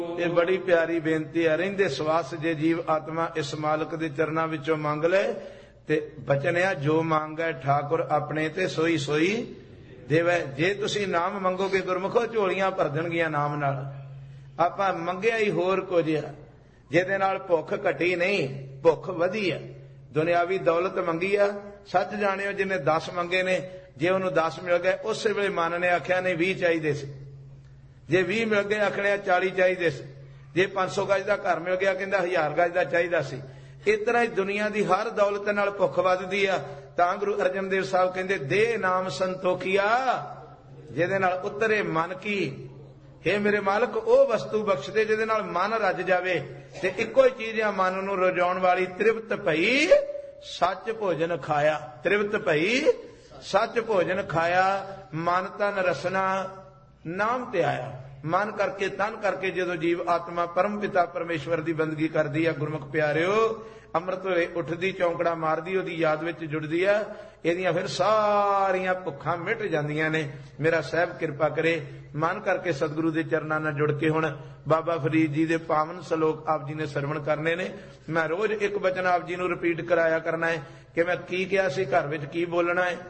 ਇਹ ਬੜੀ ਪਿਆਰੀ ਬੇਨਤੀ ਹੈ। ਰਹਿੰਦੇ ਸਵਾਸ ਜੇ ਜੀਵ ਆਤਮਾ ਇਸ ਮਾਲਕ ਦੇ ਚਰਨਾਂ ਵਿੱਚੋਂ ਮੰਗ ਲੈ ਤੇ ਬਚਨ ਆ ਜੋ ਮੰਗੈ ਠਾਕੁਰ ਆਪਣੇ ਤੇ ਸੋਈ ਸੋਈ ਦੇਵੈ। ਜੇ ਤੁਸੀਂ ਨਾਮ ਮੰਗੋਗੇ ਗੁਰਮੁਖੋ ਝੋਲੀਆਂ ਭਰ ਦੇਣਗੀਆਂ ਨਾਮ ਨਾਲ। ਆਪਾਂ ਮੰਗਿਆ ਹੀ ਹੋਰ ਕੁਝ ਆ ਜਿਹਦੇ ਨਾਲ ਭੁੱਖ ਘਟੀ ਨਹੀਂ, ਭੁੱਖ ਵਧੀ ਆ। ਦੁਨਿਆਵੀ ਦੌਲਤ ਮੰਗੀ ਆ, ਸੱਚ ਜਾਣਿਓ ਜਿਹਨੇ 10 ਮੰਗੇ ਨੇ, ਜੇ ਉਹਨੂੰ 10 ਮਿਲ ਗਏ ਉਸੇ ਵੇਲੇ ਮਨ ਨੇ ਆਖਿਆ ਨਹੀਂ 20 ਚਾਹੀਦੇ ਸੀ। ਜੇ 20 ਮਿਲ ਗਏ ਆਖਣਿਆ 40 ਚਾਹੀਦੇ ਸੀ। ਜੇ 500 ਗਜ ਦਾ ਘਰ ਮਿਲ ਗਿਆ ਕਹਿੰਦਾ 1000 ਗਜ ਦਾ ਚਾਹੀਦਾ ਸੀ। ਇਸ ਤਰ੍ਹਾਂ ਹੀ ਦੁਨੀਆ ਦੀ ਹਰ ਦੌਲਤ ਨਾਲ ਭੁੱਖ ਵੱਧਦੀ ਆ। ਤਾਂ ਗੁਰੂ ਅਰਜਨ ਦੇਵ ਸਾਹਿਬ ਕਹਿੰਦੇ ਦੇ ਨਾਮ ਸੰਤੋਖੀਆ, ਜਿਹਦੇ ਨਾਲ ਉਤਰੇ ਮਨ ਕੀ। ਹੇ ਮੇਰੇ ਮਾਲਕ ਉਹ ਵਸਤੂ ਬਖਸ਼ ਦੇ ਜਿਹਦੇ ਨਾਲ ਮਨ ਰੱਜ ਜਾਵੇ। ਤੇ ਇੱਕੋ ਹੀ ਚੀਜ਼ ਆ ਮਨ ਨੂੰ ਰਜਾਉਣ ਵਾਲੀ, ਤ੍ਰਿਪਤ ਭਈ ਸੱਚ ਭੋਜਨ ਖਾਇਆ। ਤ੍ਰਿਪਤ ਭਈ ਸੱਚ ਭੋਜਨ ਖਾਇਆ, ਮਨ ਤਨ ਰਸਨਾ ਨਾਮ ਤੇ ਆਇਆ। ਮਨ ਕਰਕੇ ਤਨ ਕਰਕੇ ਜਦੋਂ ਜੀਵ ਆਤਮਾ ਪਰਮ ਪਿਤਾ ਪਰਮੇਸ਼ਵਰ ਦੀ ਬੰਦਗੀ ਕਰਦੀ ਆ, ਗੁਰਮੁਖ ਪਿਆਰਿਓ, ਅੰਮ੍ਰਿਤ ਵੇਲੇ ਉੱਠਦੀ ਚੌਂਕੜਾ ਮਾਰਦੀ, ਉਹਦੀ ਯਾਦ ਵਿੱਚ ਜੁੜਦੀ ਆ, ਇਹਦੀਆਂ ਫਿਰ ਸਾਰੀਆਂ ਭੁੱਖਾਂ ਮਿਟ ਜਾਂਦੀਆਂ ਨੇ। ਮੇਰਾ ਸਾਹਿਬ ਕਿਰਪਾ ਕਰੇ। ਮਨ ਕਰਕੇ ਸਤਿਗੁਰੂ ਦੇ ਚਰਨਾਂ ਨਾਲ ਜੁੜ ਕੇ ਹੁਣ ਬਾਬਾ ਫਰੀਦ ਜੀ ਦੇ ਪਾਵਨ ਸ਼ਲੋਕ ਆਪ ਜੀ ਨੇ ਸਰਵਣ ਕਰਨੇ ਨੇ। ਮੈਂ ਰੋਜ਼ ਇੱਕ ਬਚਨ ਆਪ ਜੀ ਨੂੰ ਰਿਪੀਟ ਕਰਾਇਆ ਕਰਨਾ ਹੈ ਕਿ ਮੈਂ ਕੀ ਕਿਹਾ ਸੀ, ਘਰ ਵਿੱਚ ਕੀ ਬੋਲਣਾ ਹੈ।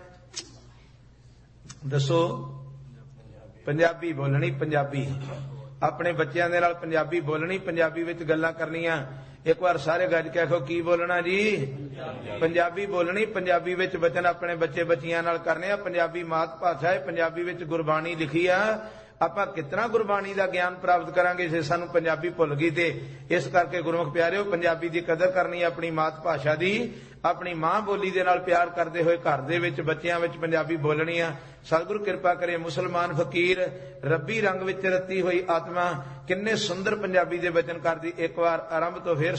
ਦੱਸੋ? ਪੰਜਾਬੀ ਬੋਲਣੀ, ਪੰਜਾਬੀ ਆਪਣੇ ਬੱਚਿਆਂ ਦੇ ਨਾਲ ਪੰਜਾਬੀ ਬੋਲਣੀ, ਪੰਜਾਬੀ ਵਿੱਚ ਗੱਲਾਂ ਕਰਨੀਆਂ। ਇੱਕ ਵਾਰ ਸਾਰੇ ਗੱਜ ਕੇ ਆਖੋ ਕੀ ਬੋਲਣਾ ਜੀ? ਪੰਜਾਬੀ ਬੋਲਣੀ। ਪੰਜਾਬੀ ਵਿੱਚ ਬਚਨ ਆਪਣੇ ਬੱਚੇ ਬੱਚੀਆਂ ਨਾਲ ਕਰਨੇ ਆ। ਪੰਜਾਬੀ ਮਾਤ ਭਾਸ਼ਾ ਹੈ, ਪੰਜਾਬੀ ਵਿੱਚ ਗੁਰਬਾਣੀ ਲਿਖੀ ਆ। ਆਪਾਂ ਕਿਤਨਾ ਗੁਰਬਾਣੀ ਦਾ ਗਿਆਨ ਪ੍ਰਾਪਤ ਕਰਾਂਗੇ ਜੇ ਸਾਨੂੰ ਪੰਜਾਬੀ ਭੁੱਲ ਗਈ। ਤੇ ਇਸ ਕਰਕੇ ਗੁਰਮੁਖ ਪਿਆਰਿਓ, ਪੰਜਾਬੀ ਦੀ ਕਦਰ ਕਰਨੀ, ਆਪਣੀ ਮਾਤ ਭਾਸ਼ਾ ਦੀ, ਆਪਣੀ ਮਾਂ ਬੋਲੀ ਦੇ ਨਾਲ ਪਿਆਰ ਕਰਦੇ ਹੋਏ ਘਰ ਦੇ ਵਿੱਚ ਬੱਚਿਆਂ ਵਿੱਚ ਪੰਜਾਬੀ ਬੋਲਣੀ ਆ। ਸਤਿਗੁਰੂ ਕਿਰਪਾ ਕਰੇ। ਮੁਸਲਮਾਨ ਫਕੀਰ ਰੱਬੀ ਰੰਗ ਵਿੱਚ ਰਤੀ ਹੋਈ ਆਤਮਾ ਕਿੰਨੇ ਸੁੰਦਰ ਪੰਜਾਬੀ ਦੇ ਬਚਨ ਕਰਦੀ। ਇੱਕ ਵਾਰ ਆਰੰਭ ਤੋਂ ਫੇਰ